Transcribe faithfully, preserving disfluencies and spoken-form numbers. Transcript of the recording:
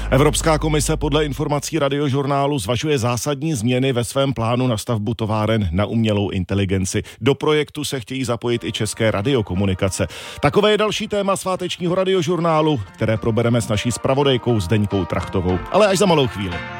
Evropská komise podle informací Radiožurnálu zvažuje zásadní změny ve svém plánu na stavbu továren na umělou inteligenci. Do projektu se chtějí zapojit i České radiokomunikace. Takové je další téma svátečního Radiožurnálu, které probereme s naší zpravodajkou Zdeňkou Trachtovou. Ale až za malou chvíli.